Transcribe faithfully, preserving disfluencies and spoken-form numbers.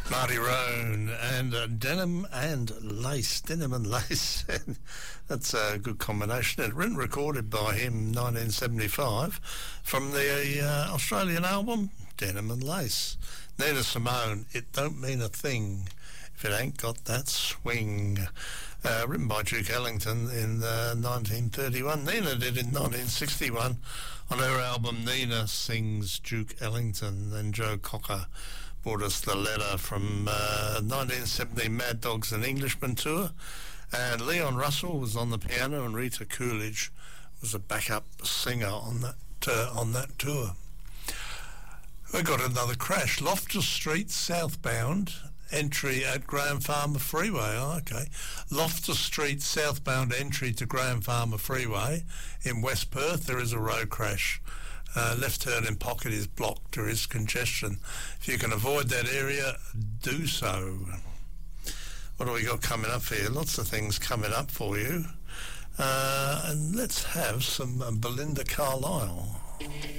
Marty Roan and uh, Denim and Lace. Denim and Lace. That's a good combination. It written recorded by him in nineteen seventy-five from the uh, Australian album Denim and Lace. Nina Simone, It Don't Mean a Thing If It Ain't Got That Swing. Uh, written by Duke Ellington in uh, nineteen thirty-one. Nina did in nineteen sixty-one on her album Nina Sings Duke Ellington. Then Joe Cocker brought us the letter from uh, nineteen seventy Mad Dogs and Englishmen tour. And Leon Russell was on the piano and Rita Coolidge was a backup singer on that, uh, on that tour. We got another crash. Loftus Street southbound, entry at Graham Farmer Freeway. Oh, okay. Loftus Street southbound entry to Graham Farmer Freeway in West Perth. There is a road crash. Uh, left turn in pocket is blocked. There is congestion. If you can avoid that area, do so. What do we got coming up here? Lots of things coming up for you. Uh, and let's have some uh, Belinda Carlisle.